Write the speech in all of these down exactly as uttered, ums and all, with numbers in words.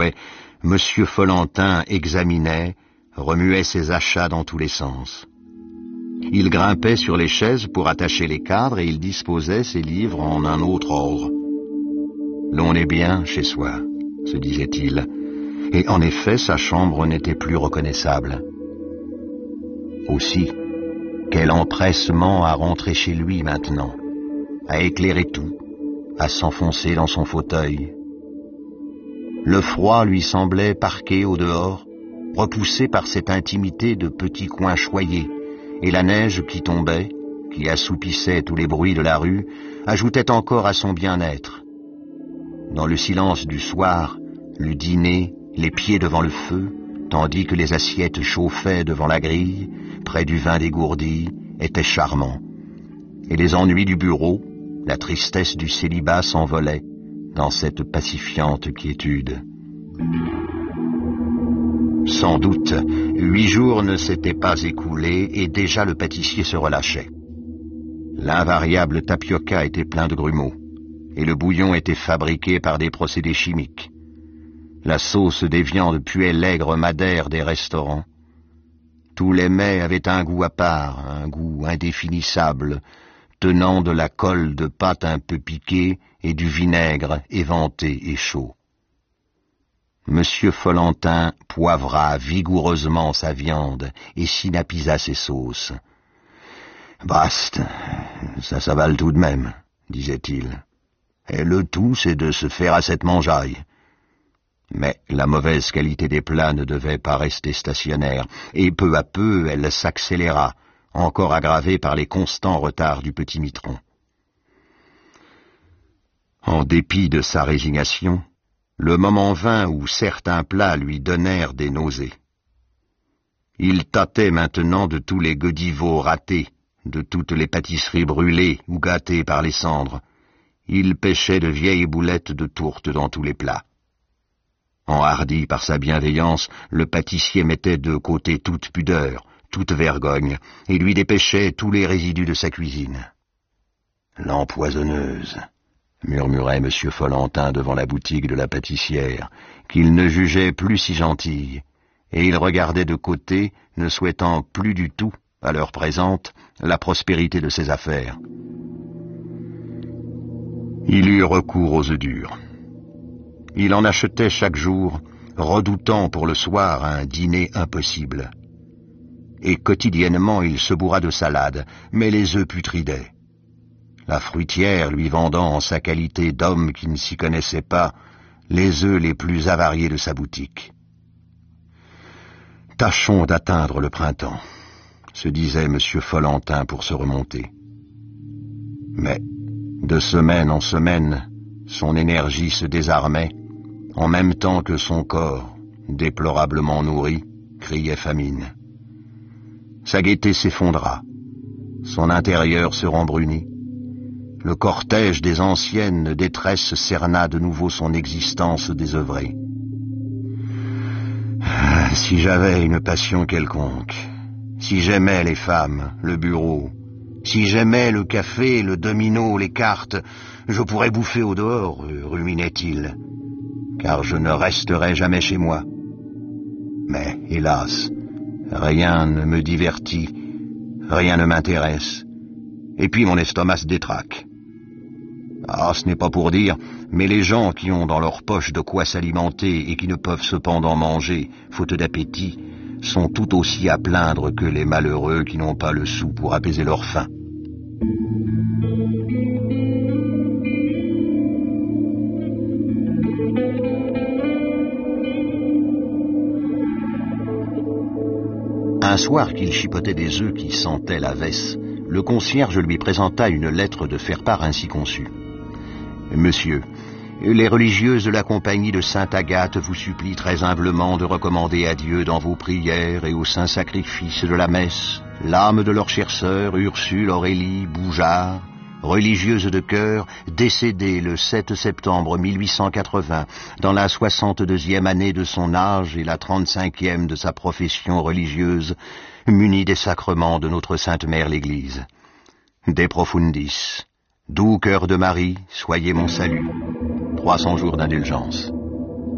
mais Monsieur Follentin examinait, remuait ses achats dans tous les sens. Il grimpait sur les chaises pour attacher les cadres et il disposait ses livres en un autre ordre. L'on est bien chez soi, se disait-il, et en effet sa chambre n'était plus reconnaissable. Aussi, quel empressement à rentrer chez lui maintenant, à éclairer tout, à s'enfoncer dans son fauteuil. Le froid lui semblait parqué au dehors, repoussé par cette intimité de petits coins choyés, et la neige qui tombait, qui assoupissait tous les bruits de la rue, ajoutait encore à son bien-être. Dans le silence du soir, le dîner, les pieds devant le feu, tandis que les assiettes chauffaient devant la grille, près du vin dégourdi, étaient charmants. Et les ennuis du bureau, la tristesse du célibat s'envolaient dans cette pacifiante quiétude. Sans doute, huit jours ne s'étaient pas écoulés et déjà le pâtissier se relâchait. L'invariable tapioca était plein de grumeaux, et le bouillon était fabriqué par des procédés chimiques. La sauce des viandes puait l'aigre madère des restaurants. Tous les mets avaient un goût à part, un goût indéfinissable, tenant de la colle de pâte un peu piquée et du vinaigre éventé et chaud. Monsieur Follentin poivra vigoureusement sa viande et synapisa ses sauces. « Bast, ça s'avale tout de même, » disait-il. « Et le tout, c'est de se faire à cette mangeaille. » Mais la mauvaise qualité des plats ne devait pas rester stationnaire, et peu à peu elle s'accéléra, encore aggravée par les constants retards du petit mitron. En dépit de sa résignation, le moment vint où certains plats lui donnèrent des nausées. Il tâtait maintenant de tous les godivots ratés, de toutes les pâtisseries brûlées ou gâtées par les cendres. Il pêchait de vieilles boulettes de tourte dans tous les plats. Enhardi par sa bienveillance, le pâtissier mettait de côté toute pudeur, toute vergogne, et lui dépêchait tous les résidus de sa cuisine. « L'empoisonneuse !» murmurait M. Follentin devant la boutique de la pâtissière, qu'il ne jugeait plus si gentille, et il regardait de côté, ne souhaitant plus du tout, à l'heure présente, la prospérité de ses affaires. Il eut recours aux œufs durs. Il en achetait chaque jour, redoutant pour le soir un dîner impossible. Et quotidiennement il se bourra de salade, mais les œufs putridaient. La fruitière lui vendant en sa qualité d'homme qui ne s'y connaissait pas les œufs les plus avariés de sa boutique. « Tâchons d'atteindre le printemps », se disait M. Follentin pour se remonter. Mais, de semaine en semaine, son énergie se désarmait, en même temps que son corps, déplorablement nourri, criait famine. Sa gaieté s'effondra, son intérieur se rembrunit. Le cortège des anciennes détresses cerna de nouveau son existence désœuvrée. Ah, si j'avais une passion quelconque, si j'aimais les femmes, le bureau, si j'aimais le café, le domino, les cartes, je pourrais bouffer au dehors, ruminait-il, car je ne resterai jamais chez moi. Mais, hélas, rien ne me divertit, rien ne m'intéresse, et puis mon estomac se détraque. Ah, ce n'est pas pour dire, mais les gens qui ont dans leur poche de quoi s'alimenter et qui ne peuvent cependant manger, faute d'appétit, sont tout aussi à plaindre que les malheureux qui n'ont pas le sou pour apaiser leur faim. Un soir qu'il chipotait des œufs qui sentaient la vesse, le concierge lui présenta une lettre de faire-part ainsi conçue. « Monsieur, les religieuses de la compagnie de Sainte-Agathe vous supplient très humblement de recommander à Dieu dans vos prières et au saint sacrifice de la messe l'âme de leur chère sœur Ursule Aurélie Boujard, religieuse de cœur, décédée le sept septembre mille huit cent quatre-vingts, dans la soixante-deuxième année de son âge et la trente-cinquième de sa profession religieuse, munie des sacrements de notre Sainte Mère l'Église. De profundis, doux cœur de Marie, soyez mon salut. Trois cents jours d'indulgence.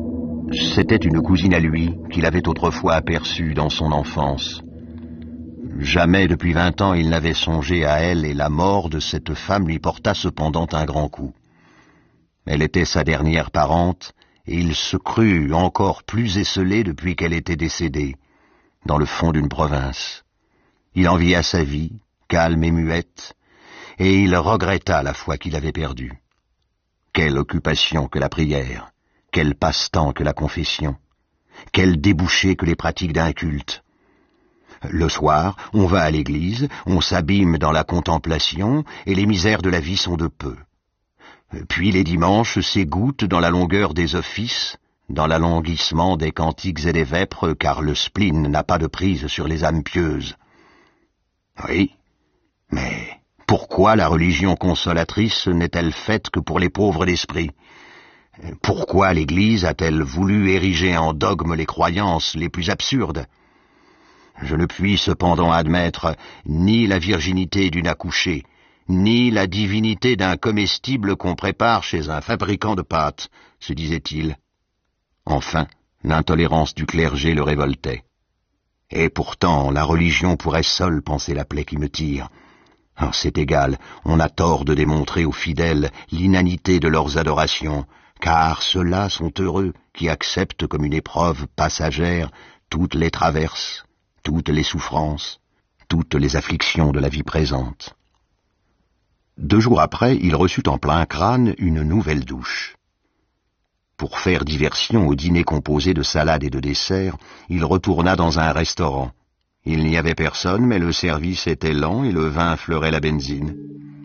C'était une cousine à lui qu'il avait autrefois aperçue dans son enfance. Jamais depuis vingt ans il n'avait songé à elle, et la mort de cette femme lui porta cependant un grand coup. Elle était sa dernière parente, et il se crut encore plus esselé depuis qu'elle était décédée, dans le fond d'une province. Il envia sa vie, calme et muette, et il regretta la foi qu'il avait perdue. Quelle occupation que la prière, quel passe-temps que la confession, quel débouché que les pratiques d'un culte. Le soir, on va à l'église, on s'abîme dans la contemplation, et les misères de la vie sont de peu. Puis les dimanches s'égouttent dans la longueur des offices, dans l'alanguissement des cantiques et des vêpres, car le spleen n'a pas de prise sur les âmes pieuses. Oui, mais pourquoi la religion consolatrice n'est-elle faite que pour les pauvres d'esprit? Pourquoi l'Église a-t-elle voulu ériger en dogme les croyances les plus absurdes? Je ne puis cependant admettre ni la virginité d'une accouchée, ni la divinité d'un comestible qu'on prépare chez un fabricant de pâtes, se disait-il. Enfin, l'intolérance du clergé le révoltait. Et pourtant, la religion pourrait seule panser la plaie qui me tire. Oh, c'est égal, on a tort de démontrer aux fidèles l'inanité de leurs adorations, car ceux-là sont heureux qui acceptent comme une épreuve passagère toutes les traverses, toutes les souffrances, toutes les afflictions de la vie présente. Deux jours après, il reçut en plein crâne une nouvelle douche. Pour faire diversion au dîner composé de salades et de desserts, il retourna dans un restaurant. Il n'y avait personne, mais le service était lent et le vin fleurait la benzine.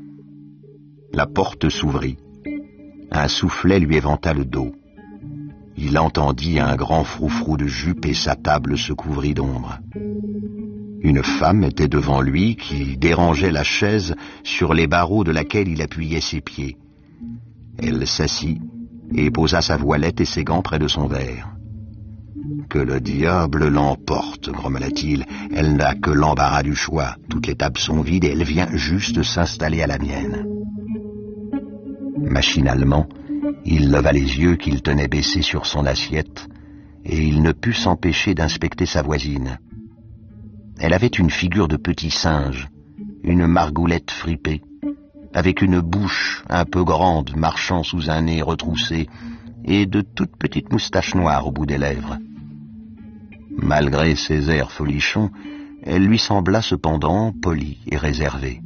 La porte s'ouvrit. Un soufflet lui éventa le dos. Il entendit un grand froufrou de jupe et sa table se couvrit d'ombre. Une femme était devant lui qui dérangeait la chaise sur les barreaux de laquelle il appuyait ses pieds. Elle s'assit et posa sa voilette et ses gants près de son verre. « Que le diable l'emporte, grommela-t-il, elle n'a que l'embarras du choix. Toutes les tables sont vides et elle vient juste s'installer à la mienne. » Machinalement, il leva les yeux qu'il tenait baissés sur son assiette, et il ne put s'empêcher d'inspecter sa voisine. Elle avait une figure de petit singe, une margoulette fripée, avec une bouche un peu grande marchant sous un nez retroussé, et de toutes petites moustaches noires au bout des lèvres. Malgré ses airs folichons, elle lui sembla cependant polie et réservée.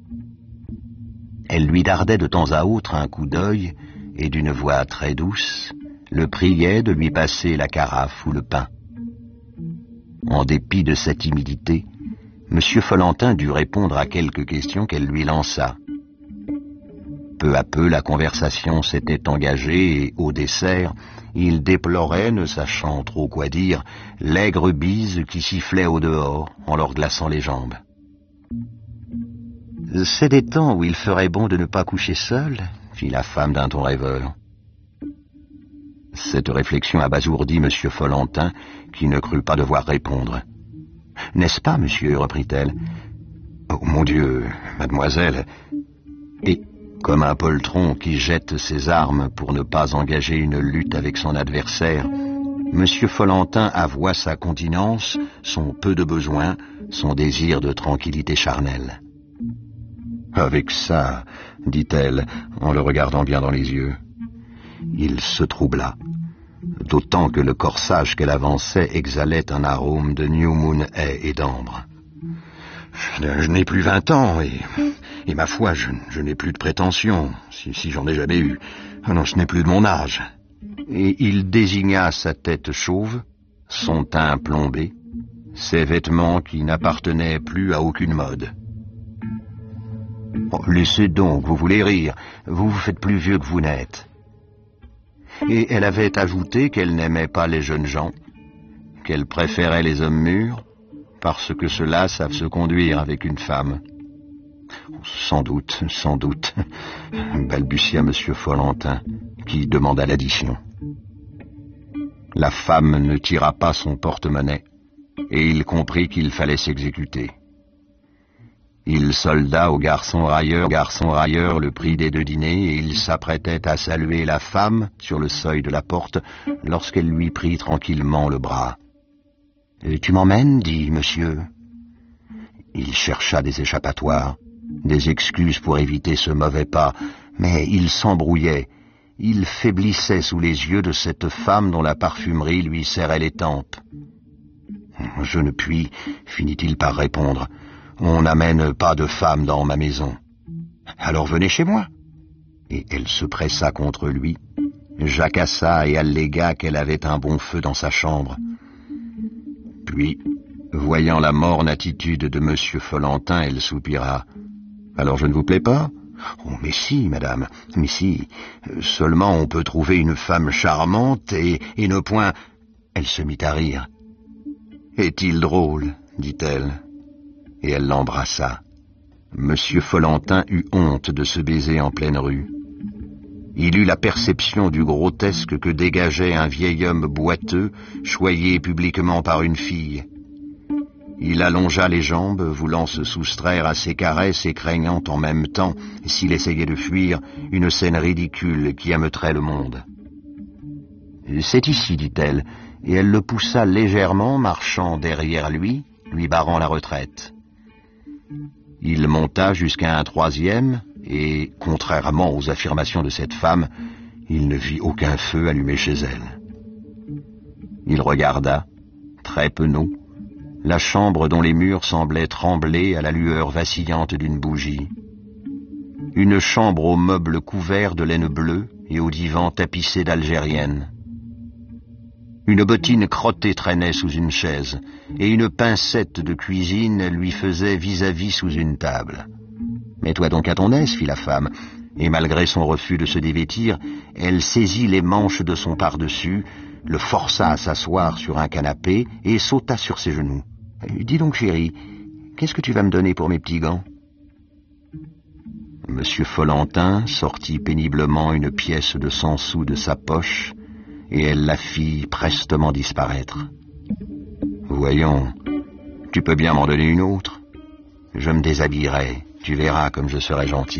Elle lui dardait de temps à autre un coup d'œil, et d'une voix très douce, le priait de lui passer la carafe ou le pain. En dépit de sa timidité, M. Follentin dut répondre à quelques questions qu'elle lui lança. Peu à peu, la conversation s'était engagée et, au dessert, il déplorait, ne sachant trop quoi dire, l'aigre bise qui sifflait au dehors en leur glaçant les jambes. « C'est des temps où il ferait bon de ne pas coucher seul ?» fit la femme d'un ton rêveur. Cette réflexion abasourdit M. Follentin, qui ne crut pas devoir répondre. « N'est-ce pas, monsieur ?» reprit-elle. « Oh, mon Dieu, mademoiselle !» Et, comme un poltron qui jette ses armes pour ne pas engager une lutte avec son adversaire, M. Follentin avoua sa continence, son peu de besoin, son désir de tranquillité charnelle. « Avec ça, dit-elle, en le regardant bien dans les yeux. » Il se troubla, d'autant que le corsage qu'elle avançait exhalait un arôme de New Moon Hay et d'ambre. Je, je n'ai plus vingt ans, et, et ma foi, je, je n'ai plus de prétention, si, si j'en ai jamais eu. Non, ce n'est plus de mon âge. Et il désigna sa tête chauve, son teint plombé, ses vêtements qui n'appartenaient plus à aucune mode. Oh, laissez donc, vous voulez rire, vous vous faites plus vieux que vous n'êtes. Et elle avait ajouté qu'elle n'aimait pas les jeunes gens, qu'elle préférait les hommes mûrs, parce que ceux-là savent se conduire avec une femme. Sans doute, sans doute, balbutia M. Follentin, qui demanda l'addition. La femme ne tira pas son porte-monnaie, et il comprit qu'il fallait s'exécuter. Il solda au garçon railleur, garçon railleur le prix des deux dîners, et il s'apprêtait à saluer la femme sur le seuil de la porte, lorsqu'elle lui prit tranquillement le bras. « Tu m'emmènes, dit monsieur. » Il chercha des échappatoires, des excuses pour éviter ce mauvais pas, mais il s'embrouillait. Il faiblissait sous les yeux de cette femme dont la parfumerie lui serrait les tempes. « Je ne puis, finit-il par répondre. On n'amène pas de femme dans ma maison. »« Alors venez chez moi. » Et elle se pressa contre lui, jacassa et allégua qu'elle avait un bon feu dans sa chambre. Puis, voyant la morne attitude de M. Follentin, elle soupira. « Alors je ne vous plais pas ? » ?»« Oh, mais si, madame, mais si. Seulement on peut trouver une femme charmante et, et ne point... » Elle se mit à rire. « Est-il drôle ?» dit-elle. Et elle l'embrassa. Monsieur Follentin eut honte de ce baiser en pleine rue. Il eut la perception du grotesque que dégageait un vieil homme boiteux, choyé publiquement par une fille. Il allongea les jambes, voulant se soustraire à ses caresses et craignant en même temps, s'il essayait de fuir, une scène ridicule qui ameuterait le monde. « C'est ici, dit-elle, et elle le poussa légèrement, marchant derrière lui, lui barrant la retraite. Il monta jusqu'à un troisième, et, contrairement aux affirmations de cette femme, il ne vit aucun feu allumé chez elle. Il regarda, très penaud, la chambre dont les murs semblaient trembler à la lueur vacillante d'une bougie. Une chambre aux meubles couverts de laine bleue et au divan tapissé d'algérienne. Une bottine crottée traînait sous une chaise, et une pincette de cuisine lui faisait vis-à-vis sous une table. « Mets-toi donc à ton aise, fit la femme, et malgré son refus de se dévêtir, elle saisit les manches de son par-dessus, le força à s'asseoir sur un canapé et sauta sur ses genoux. « Dis donc, chérie, qu'est-ce que tu vas me donner pour mes petits gants ?» Monsieur Follentin sortit péniblement une pièce de cent sous de sa poche, et elle la fit prestement disparaître. « Voyons, tu peux bien m'en donner une autre. Je me déshabillerai, tu verras comme je serai gentille. »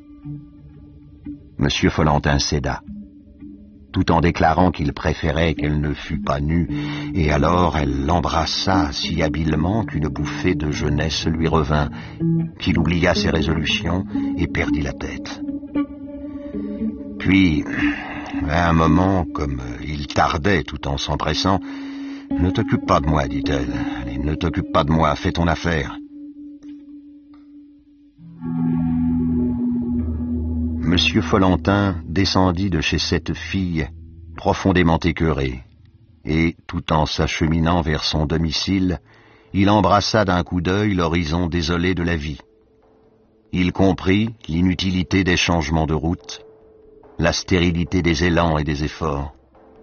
Monsieur Follentin céda, tout en déclarant qu'il préférait qu'elle ne fût pas nue, et alors elle l'embrassa si habilement qu'une bouffée de jeunesse lui revint, qu'il oublia ses résolutions et perdit la tête. Puis, à un moment, comme il tardait tout en s'empressant, « Ne t'occupe pas de moi, dit-elle. Allez, ne t'occupe pas de moi, fais ton affaire. » Monsieur Follentin descendit de chez cette fille, profondément écœuré, et, tout en s'acheminant vers son domicile, il embrassa d'un coup d'œil l'horizon désolé de la vie. Il comprit l'inutilité des changements de route, la stérilité des élans et des efforts.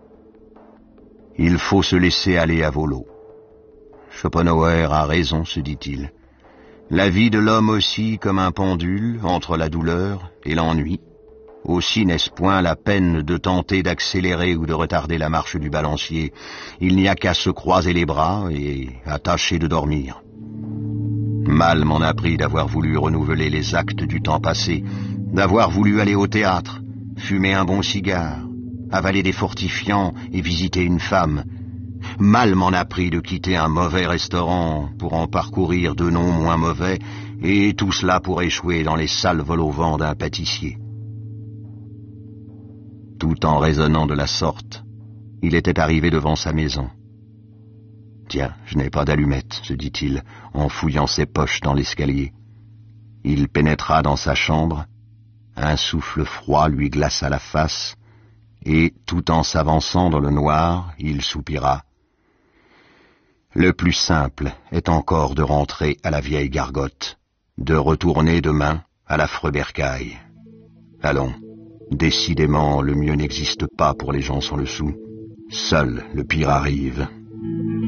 Il faut se laisser aller à volo. Schopenhauer a raison, se dit-il. La vie de l'homme oscille comme un pendule entre la douleur et l'ennui. Aussi n'est-ce point la peine de tenter d'accélérer ou de retarder la marche du balancier. Il n'y a qu'à se croiser les bras et à tâcher de dormir. Mal m'en a pris d'avoir voulu renouveler les actes du temps passé, d'avoir voulu aller au théâtre, fumer un bon cigare, avaler des fortifiants et visiter une femme. Mal m'en a pris de quitter un mauvais restaurant pour en parcourir deux non moins mauvais, et tout cela pour échouer dans les sales vols au vent d'un pâtissier. Tout en raisonnant de la sorte, il était arrivé devant sa maison. « Tiens, je n'ai pas d'allumette, » se dit-il, en fouillant ses poches dans l'escalier. Il pénétra dans sa chambre, un souffle froid lui glaça la face, et, tout en s'avançant dans le noir, il soupira. Le plus simple est encore de rentrer à la vieille gargote, de retourner demain à l'affreux bercail. Allons, décidément le mieux n'existe pas pour les gens sans le sou. Seul le pire arrive.